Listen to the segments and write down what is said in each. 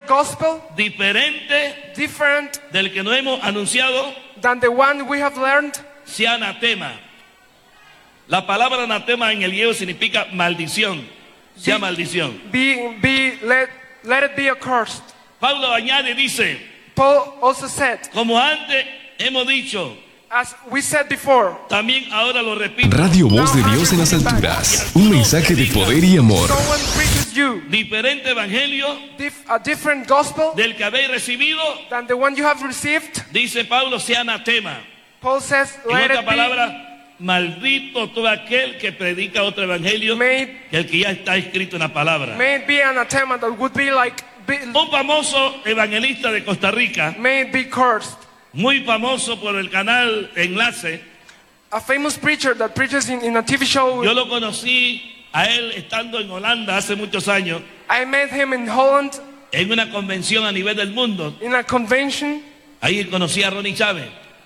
gospel diferente different del que nos hemos anunciado than the one we have learned, sea anatema. La palabra anatema en el griego significa maldición, sea maldición. let it be accursed. Pablo añade, dice, Paul also said, como antes hemos dicho, as we said before, también ahora lo repito, Radio Voz de Dios en las alturas. Un mensaje de poder y amor. someone preaches you diferente evangelio a different gospel del que habéis recibido, than the one you have received. dice Pablo, sea anatema. Paul says, En let otra it be palabra, maldito todo aquel que predica otro evangelio made, que el que ya está escrito en la palabra. may it be anathema, that would be like, Un famoso evangelista de Costa Rica, may it be cursed. muy famoso por el canal Enlace, A famous preacher that preaches in a TV show. yo lo conocí a él estando en Holanda hace muchos años, I met him in Holland en una convención a nivel del mundo. in a convention. Ahí conocí a Ronnie Chávez.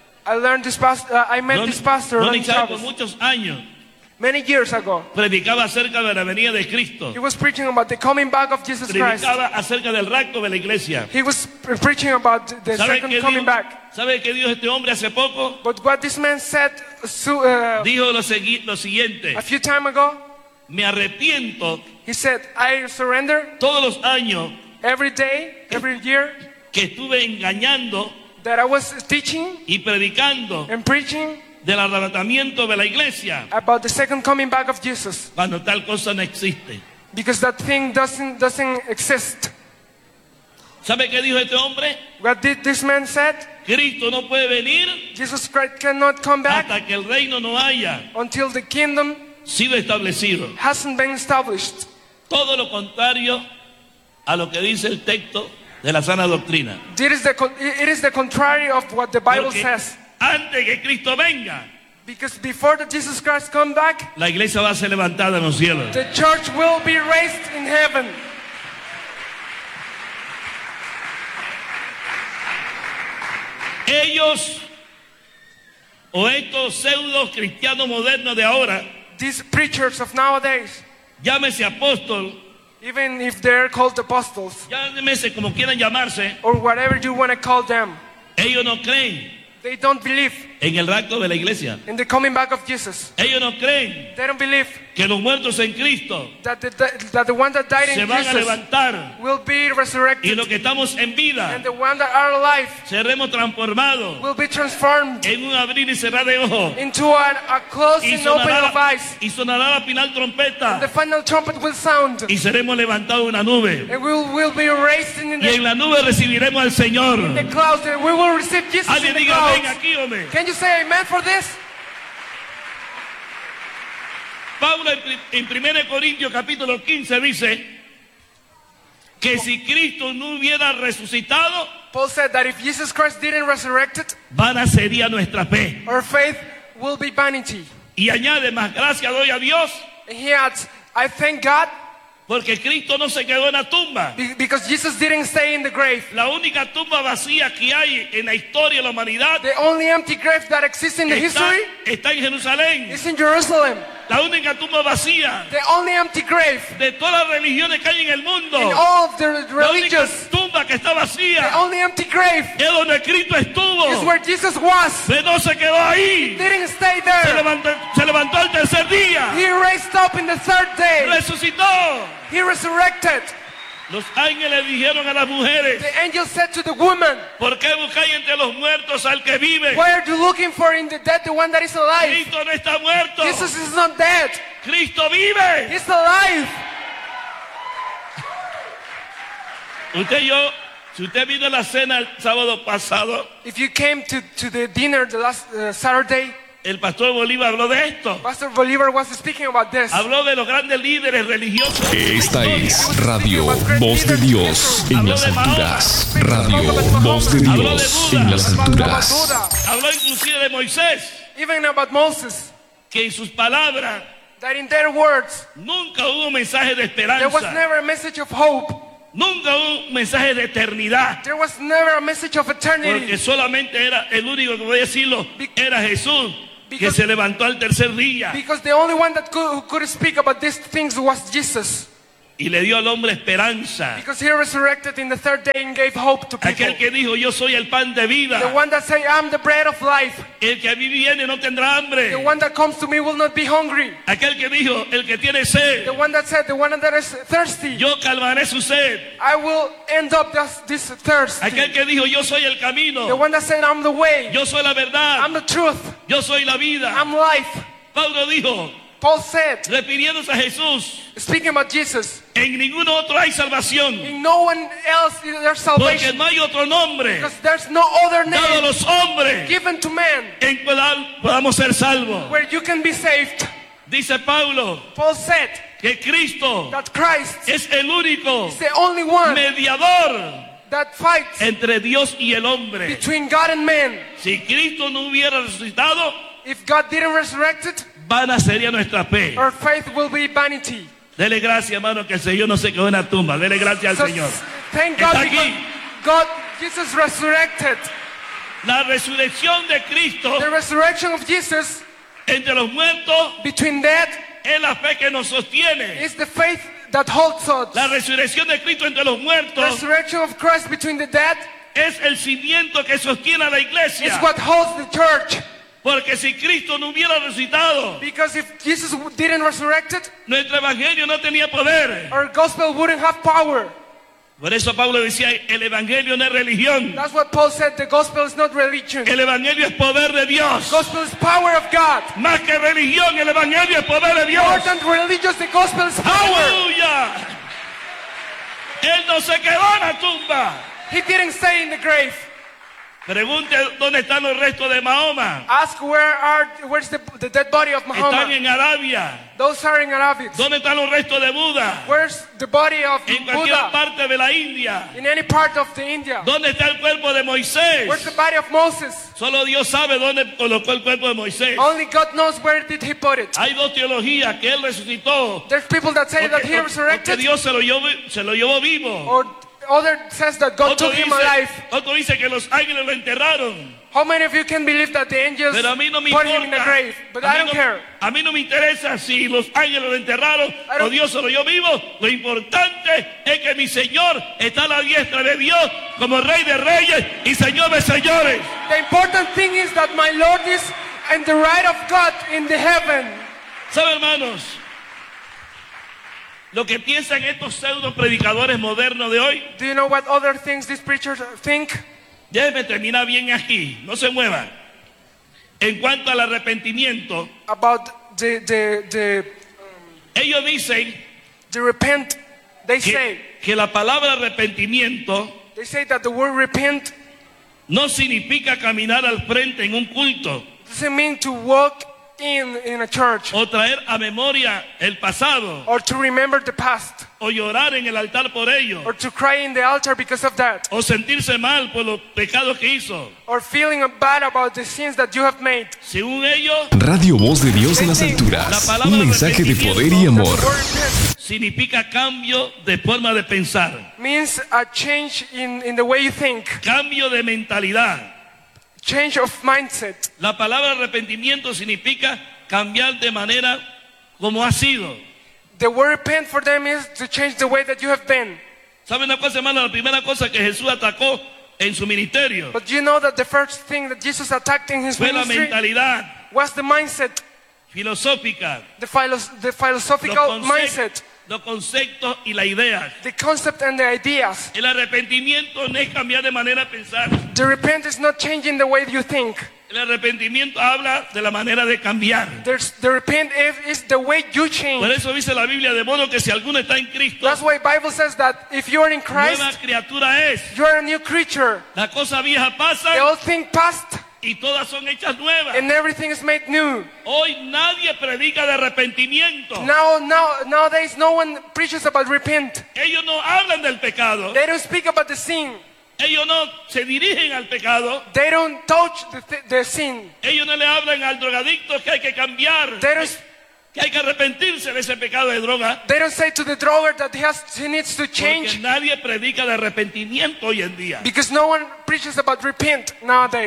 I met this pastor Ronnie Ronnie Chávez por Chavez muchos años many years ago. predicaba acerca de la venida de Cristo. He was preaching about the coming back of Jesus Christ. Predicaba acerca del rapto de la iglesia. He was preaching about the ¿Sabe second qué coming dijo? back. ¿Sabe qué dijo este hombre hace poco? But what this man said Dijo lo siguiente: a few time ago, me arrepiento he said, I surrender todos los años every day, every year, que estuve engañando that I was teaching y predicando and preaching del arrebatamiento de la iglesia, about the second coming back of Jesus, cuando tal cosa no existe. because that thing doesn't exist. ¿Sabe qué dijo este hombre? What did this man said? Cristo no puede venir Jesus Christ cannot come back hasta que el reino no haya until the kingdom sido establecido. hasn't been established. Todo lo contrario a lo que dice el texto de la sana doctrina. It is the contrary of what the Bible Porque says. antes que Cristo venga, Because before the Jesus Christ come back, la iglesia va a ser levantada en los cielos. the church will be raised in heaven. Ellos o estos pseudo cristianos modernos de ahora, These preachers of nowadays, llámese apóstol, even if they're called apostles llámese como quieran llamarse, or whatever you want to call them, ellos no creen they don't believe en el rapto de la iglesia. in the coming back of Jesus. Ellos no creen They don't believe que los muertos en Cristo that the one that died se in van a Jesus levantar will be y resurrected, los que estamos en vida and the one that are alive seremos transformados will be transformed en un abrir y cerrar de ojos, into a closed y and open of eyes. sonará la final trompeta The final trumpet will sound, y seremos levantados en una nube, and we will be raised in y en la nube recibiremos al Señor. the clouds, and we will receive Jesus in Alguien the diga ven clouds. aquí, hombre. Can you say amen for this? Pablo en 1 Corintios capítulo 15 dice que si Cristo no hubiera resucitado, Paul said that if Jesus Christ didn't resurrect it, vana sería nuestra fe. our faith will be vanity. Y añade, más gracias doy a Dios And he adds, I thank God porque Cristo no se quedó en la tumba. because Jesus didn't stay in the grave. La única tumba vacía que hay en la historia de la humanidad The only empty grave that exists in the history está en Jerusalén. is in Jerusalem. La única tumba vacía The only empty grave de todas las religiones que hay en el mundo. in all of the La única religions, tumba que está the vacía only empty grave es donde Cristo is estuvo. where Jesus was. Pero no se quedó ahí. Didn't stay Se there. levantó al tercer día. He raised up in the third day. Resucitó. He resurrected. Los ángeles dijeron a las mujeres: The angel said to the woman, ¿por qué buscáis entre los muertos al que vive? why are you looking for in the dead the one that is alive? Cristo no está muerto. Jesus is not dead. Cristo vive. He's alive. Si usted vino a la cena el sábado pasado, If you came to the dinner the last Saturday, el pastor Bolívar habló de esto. Pastor Bolivar was speaking about this. Habló de los grandes líderes religiosos. Esta es Radio Voz de Dios en las alturas. Radio Voz de Dios en las alturas. Habló inclusive de Moisés, Even about Moses, que en sus palabras that in their words, nunca hubo mensaje de there was esperanza, never a message of hope. nunca hubo un mensaje de eternidad, There was never a message of porque eternity. solamente era el único que podía decirlo, era Jesús, que Because- se levantó al tercer día. Because the only one that who could speak about these things was Jesus. y le dio al hombre esperanza. Because he resurrected in the third day and gave hope to people. Aquel que dijo, yo soy el pan de vida. The one that say, I'm the bread of life. El que a mí viene no tendrá hambre. The one that comes to me will not be hungry. Aquel que dijo, el que tiene sed, The one that said, the one that is thirsty, yo calmaré su sed. I will end up this thirst. Aquel que dijo, yo soy el camino, The one that said, I'm the way, yo soy la verdad, I'm the truth, yo soy la vida. I'm life. Pablo dijo, Paul said, refiriéndose a Jesús, speaking about Jesus, en ningún otro hay salvación, in no one else is there porque salvation. no hay otro nombre Because there's no other dado a name los hombres given to man en cual podamos ser salvos. where you can be saved. Dice Pablo Paul said que Cristo that Christ es el único is the only one mediador that fights entre Dios y el hombre. between God and man. Si Cristo no hubiera resucitado, If God didn't resurrect it, vana sería nuestra fe. our faith will be vanity. Dele gracias, hermano, que el Señor no se quedó en la tumba. Dele gracias So, al Señor. thank God Está because aquí. God, Jesus resurrected. La resurrección de Cristo The resurrection of Jesus entre los muertos between dead es la fe que nos sostiene. is the faith that holds us. La resurrección de Cristo entre los The muertos resurrection of Christ between the dead es el cimiento que sostiene a la is iglesia. what holds the church. Porque si Cristo no hubiera resucitado, Because if Jesus didn't resurrect it, nuestro evangelio no tenía poder. our gospel wouldn't have power. Por eso Pablo decía, el evangelio no es religión. That's what Paul said. The gospel is not religion. El evangelio es poder de Dios. Gospel is power of God. Más que religión, el evangelio es poder de Dios. More than religious, the gospel is power. ¡Aleluya! Él no se quedó en la tumba. He didn't stay in the grave. Pregunte dónde están los restos de Mahoma. Ask where's the dead body of Están Muhammad? en Arabia. Those are in Arabic. ¿Dónde están los restos de Buda? Where's the body of En cualquier Buddha? parte de la India. In any part of the India. ¿Dónde está el cuerpo de Moisés? Where's the body of Moses? Solo Dios sabe dónde colocó el cuerpo de Moisés. Only God knows where did he put it. Hay dos teologías, que él resucitó, There's people that say that he porque resurrected, Dios se lo llevó vivo. or other says that God Otro took him alive. dice que los ángeles lo enterraron. How many of you can believe that the angels Pero a mí no me put him in the importa. grave? But I don't care. A mí no me interesa si los ángeles lo enterraron I don't- o Dios se lo dio vivo. Lo importante es que mi Señor está a la diestra de Dios como Rey de Reyes y Señor de Señores. The important thing is that my Lord is in the right of God in the heaven. ¿Sabe, hermanos? Lo que piensan estos pseudo predicadores modernos de hoy. Do you know what other things these preachers think? Déjeme terminar bien aquí, no se muevan. En cuanto al arrepentimiento, About ellos dicen the repent. They say que la palabra arrepentimiento that the word repent no significa caminar al frente en un culto doesn't mean to walk in a church o traer a memoria el pasado or to remember the past o llorar en el altar por ello or to cry in the altar because of that o sentirse mal por los pecados que hizo. or feeling bad about the sins that you have made. Según ellos, Radio Voz de Dios en las alturas. Un mensaje de poder y amor. The word repent significa cambio de forma de pensar, means a change in the way you think, cambio de mentalidad. change of mindset. La palabra arrepentimiento significa cambiar de manera como ha sido. The word repent for them is to change the way that you have been. ¿Saben una cosa, hermano? La primera cosa que Jesús atacó en su ministerio But you know that the first thing that Jesus attacked in his fue la ministry mentalidad was the mindset, filosófica, the philosophical mindset, los conceptos y las ideas. the concept and the ideas. El arrepentimiento no es cambiar de manera de pensar. The repent is not changing the way you think. El arrepentimiento habla de la manera de cambiar. The repent is the way you Por change. eso dice la Biblia, de modo que si alguno está en Cristo, That's why Bible says that if you are in nueva Christ, criatura es. you are a new creature. Las cosas viejas The pasan old thing passed y todas son hechas nuevas. and everything is made new. Hoy nadie predica de arrepentimiento. Nowadays, no one preaches about repent. Ellos no hablan del pecado. They don't speak about the sin. Ellos no se dirigen al pecado. They don't touch the sin. Ellos no le hablan al drogadicto que hay que cambiar, They don't, que hay que arrepentirse de ese pecado de droga. they don't say to the droger that he needs to Porque change nadie predica de arrepentimiento hoy en día. because no one preaches about repent nowadays.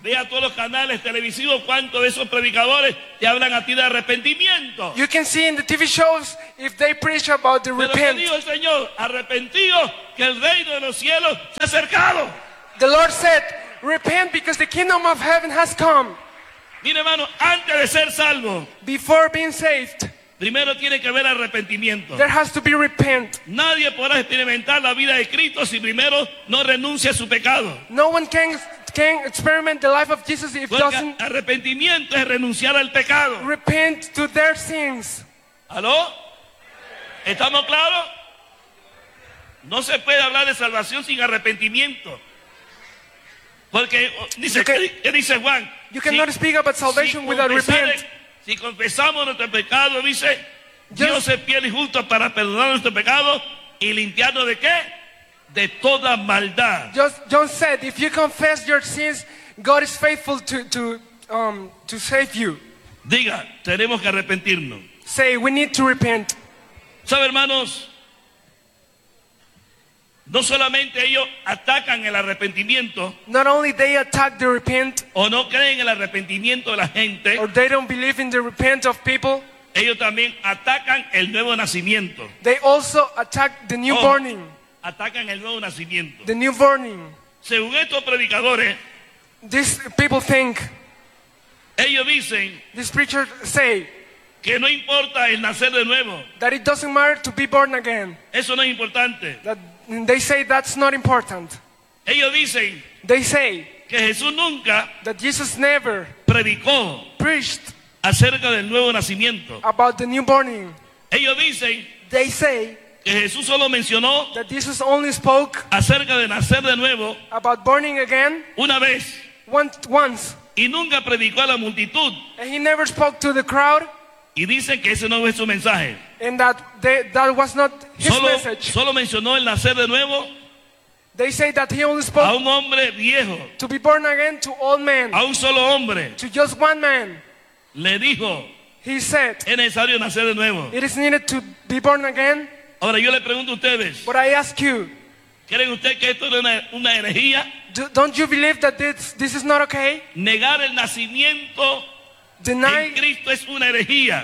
Ve a todos los canales televisivos cuántos de esos predicadores te hablan a ti de arrepentimiento. You can see in the TV shows if they preach about the Pero ¿qué repent. dijo el Señor? Arrepentidos, que el reino de los cielos se ha acercado. The Lord said, repent because the kingdom of heaven has come. Mire, hermano, antes de ser salvo, Before being saved, primero tiene que haber arrepentimiento. there has to be repent. Nadie podrá experimentar la vida de Cristo si primero no renuncia a su pecado. No one can experiment the life of Jesus if Porque doesn't arrepentimiento es renunciar al pecado. repent to their sins. ¿Aló? ¿Estamos claros? No se puede hablar de salvación sin arrepentimiento. Porque dice, ¿qué dice Juan? You cannot speak about salvation without repent. Si confesamos nuestro pecado, dice, Dios es fiel y justo para perdonar nuestro pecado y limpiarnos de qué? De toda maldad. John said, if you confess your sins, God is faithful to save you. Diga, tenemos que arrepentirnos. Say, we need to repent. ¿Sabe, hermanos? No solamente ellos atacan el arrepentimiento Not only they attack the repent, o no creen en el arrepentimiento de la gente, or they don't believe in the repent of people, ellos también atacan el nuevo nacimiento. they also attack the new borning. Atacan el nuevo nacimiento. The new borning. Según estos predicadores, These people think, ellos dicen these preachers say, que no importa el nacer de nuevo. that it doesn't matter to be born again. Eso no es importante. That they say that's not important. Ellos dicen They say que Jesús nunca that Jesus never predicó preached acerca del nuevo nacimiento. about the new borning. Ellos dicen They say que Jesús solo mencionó that Jesus only spoke acerca de nacer de nuevo about born again una vez once, y nunca predicó a la multitud. and he never spoke to the crowd, Y dicen que ese no es su mensaje. and that was not his message. Solo mencionó el nacer de nuevo They say that he only a spoke un hombre viejo, to be born again to all men, a un solo hombre. to just one man. Le dijo, He said, es necesario nacer de nuevo. it is needed to be born again. Ahora yo le pregunto a ustedes, But I ask you, ¿creen ustedes que esto es una herejía? don't you believe that this is not okay? Negar el nacimiento en Deny Cristo es una herejía.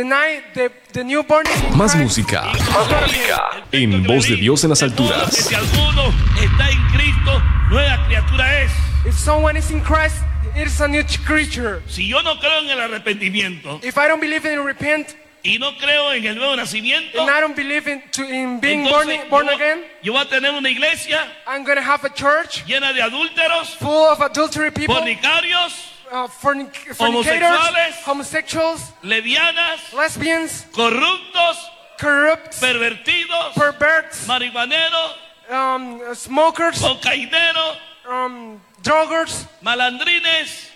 the new born in Más Christ. música, más música. En Voz de Dios en las alturas. Que si alguno está en Cristo, nueva criatura es. If someone is in Christ, it is a new creature. Si yo no creo en el arrepentimiento If I don't believe in repent, y no creo en el nuevo nacimiento, and I don't believe in being entonces born again, yo voy a tener una iglesia I'm going to have a church llena de adúlteros, full of adultery people, fornicarios, fornicators, homosexuales, homosexuals, lesbianas, lesbians, corruptos, corrupt, pervertidos, perverts, marihuaneros, smokers, cocaineros, druggers. malandrines.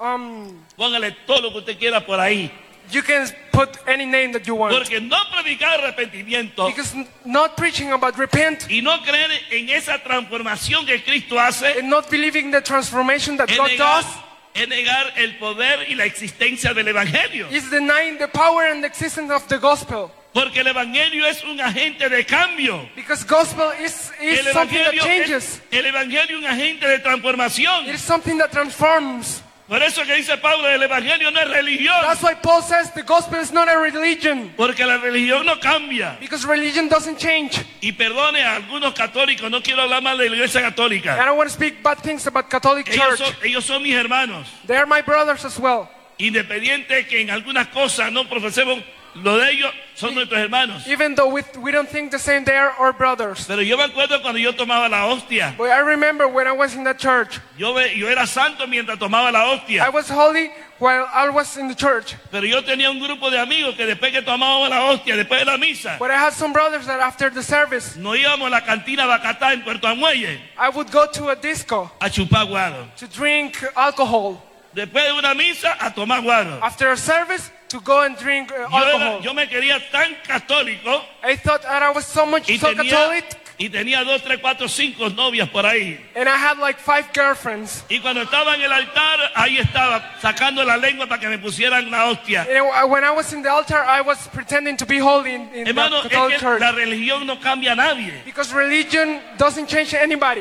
Póngale todo lo que usted quiera por ahí. You can put any name that you want. Porque no predicar arrepentimiento Because not preaching about repent y no creer en esa transformación que Cristo hace and not believing the transformation that es God does negar el poder y la existencia del Evangelio. is denying the power and the existence of the gospel. Porque el Evangelio es un agente de cambio. Because gospel is El something that Evangelio changes. el Evangelio es un agente de transformación. It is something that transforms. Por eso que dice Pablo, el Evangelio no es religión. That's why Paul says the gospel is not a religion. Porque la religión no cambia. Because religion doesn't change. Y perdone a algunos católicos, no quiero hablar mal de la iglesia I católica. don't want to speak bad things about Catholic Church. Ellos son mis hermanos. They are my brothers as well. Independiente que en algunas cosas no profesemos lo de ellos, son nuestros hermanos. Even though we don't think the same, they are our brothers. Pero yo me acuerdo cuando yo tomaba la hostia. But I remember when I was in that church. Yo era santo mientras tomaba la I hostia. was holy while I was in the church. Pero yo tenía un grupo de amigos que después que tomábamos la hostia, después de la misa, But I had some brothers that after the service, nos íbamos a la cantina Bacatá en Puerto Amuelle I would go to a disco a chupar guaro. to drink alcohol. Después de una misa, a tomar guaro. After a service, to go and drink alcohol. Yo me quería tan católico I thought that I was so Catholic, y tenía 2, 3, 4, 5 novias por ahí. and I had like 5 girlfriends. Y cuando estaba en el altar, ahí estaba sacando la lengua para que me pusieran la hostia. And when I was in the altar, I was pretending to be holy in Hermano, the Catholic es que church. la religión no cambia a nadie. Because religion doesn't change anybody.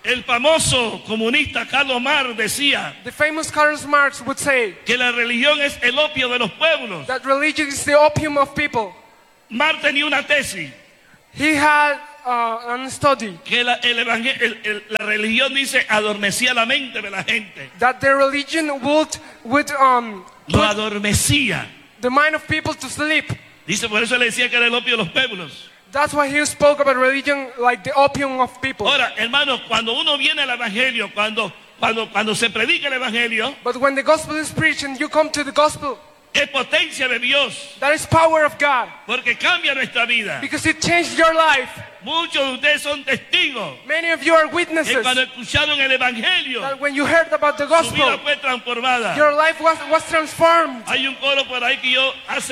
El famoso comunista Carlos Marx decía The famous Karl Marx would say que la religión es el opio de los pueblos. that religion is the opium of people. Marx tenía una tesis He had an study que la religión, dice, adormecía la mente de la gente. that the religion would Lo put adormecía. the mind of people to sleep. Dice, por eso le decía que era el opio de los pueblos. That's why he spoke about religion like the opium of people. Ahora, hermanos, cuando uno viene al evangelio, cuando se predica el evangelio, But when the gospel is preached and you come to the gospel, es potencia de Dios, that is power of God porque cambia nuestra vida. because it changed your life. Muchos de ustedes son testigos Many of you are que witnesses cuando escucharon el evangelio, that when you heard about the su vida gospel, fue transformada. your life was transformed. Hay un coro por ahí que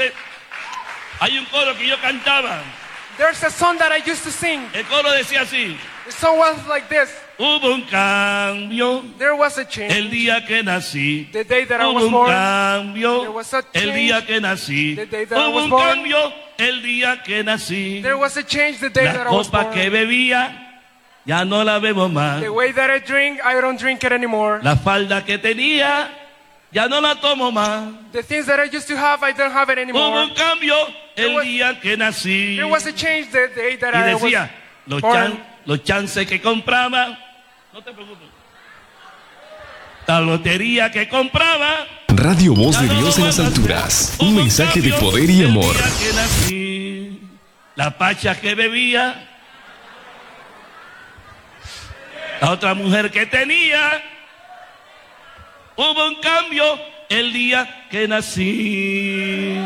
yo cantaba. There's a song that I used to sing. El coro decía así: The song was like this. hubo un cambio There was a el change día que nací. the day that I Hubo was un born. cambio There was a el día que nací. the day that I Hubo was un born. cambio el día que nací. There was a change the day La that I was copa born. que bebía ya no la bebo más. The way that I drink, I don't drink it anymore. La falda que tenía ya no la tomo más. The things that I used to have, I don't have it Hubo anymore. un cambio el was- día que nací. There was a change the day that Y I was decía, los born. chances que compraba, no te preocupes, la lotería que compraba. Radio Voz ya de no lo Dios en las van a hacer. alturas. Hubo Un mensaje de cambio poder y amor. el día que nací. La pacha que bebía, la otra mujer que tenía. Hubo un cambio el día que nací.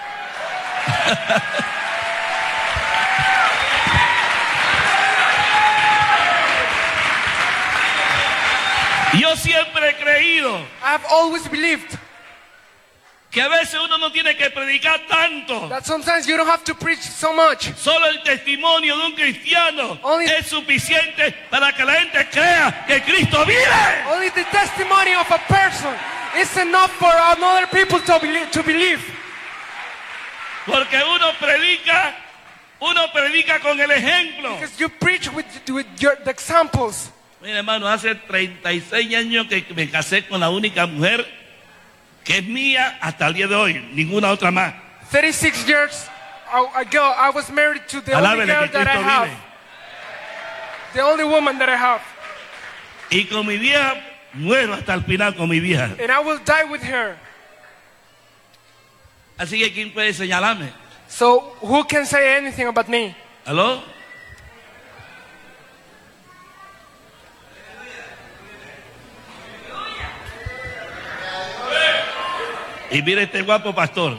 Yo siempre he creído I've always believed que a veces uno no tiene que predicar tanto. that sometimes you don't have to preach so much. Solo el testimonio de un cristiano Only- es suficiente para que la gente crea que Cristo vive. Only the testimony of a person is enough for other people to believe. Porque uno predica con el ejemplo. Because you preach with the examples. Mira, hermano, hace 36 años que me casé con la única mujer que es mía hasta el día de hoy, ninguna otra más. 36 years ago, I was married to the only Alábele girl que that I Cristo have. vive. The only woman that I have. Y con mi vieja muero hasta el final con mi vieja. And I will die with her. Así que ¿quién puede señalarme? So who can say anything about me? ¿Aló? Y mire este guapo pastor.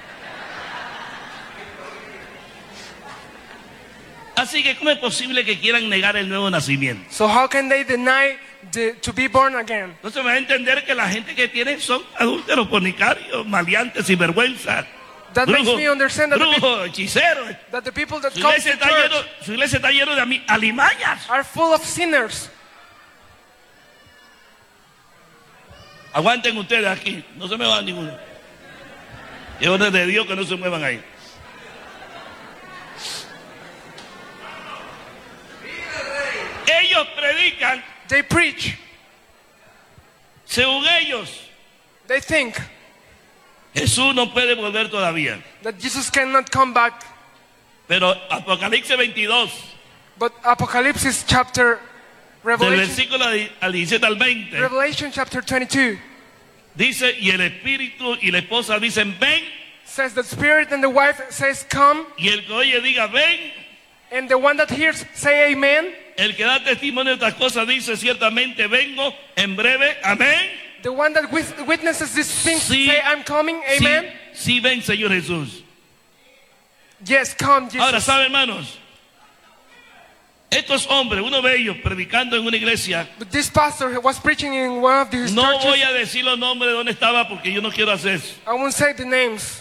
Así que ¿cómo es posible que quieran negar el nuevo nacimiento? So how can they deny to be born again? Entonces me va a entender que la gente que tiene son adúlteros, fornicarios, maleantes, sinvergüenza. That makes me understand that Brujos, hechiceros. the people that Su come iglesia to está lleno, church su iglesia está lleno de alimañas. are full of sinners. Aguanten ustedes aquí, no se me van ninguno. Es orden de Dios que no se muevan ahí. Ellos predican, They preach. según ellos, They think Jesús no puede volver todavía. that Jesus cannot come back. Pero Apocalipsis 22, But Apocalypse chapter, del Revelation, versículo al 17 al 20, Revelation chapter 22 dice, y el espíritu y la esposa dicen, ven, says the spirit and the wife says come, y el que oye diga, ven. and the one that hears say amen. El que da testimonio de estas cosas dice, ciertamente vengo en breve, amén. The one that witnesses these things Sí. say I'm coming, amen. Sí, ven, Señor Jesús. Yes, come, Jesus. Ahora, ¿saben, hermanos? Estos hombres, uno de ellos predicando en una iglesia, But this pastor was preaching in one of these no churches. voy a decir los nombres de dónde estaba porque yo no quiero hacer eso. I won't say the names.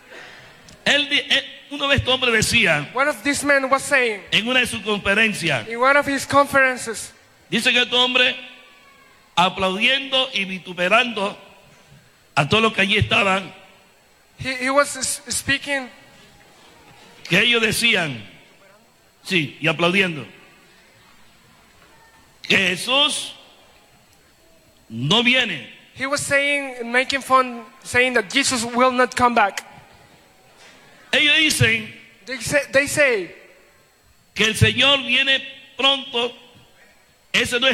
Uno de estos hombres decía One of these men was saying en una de sus conferencias, in one of his conferences, dice que este hombre aplaudiendo y vituperando a todos los que allí estaban, he was speaking, que ellos decían, sí, y aplaudiendo, que Jesús no viene. He was saying, making fun, saying that Jesus will not come back. Ellos dicen They say que el Señor viene pronto. Ese no es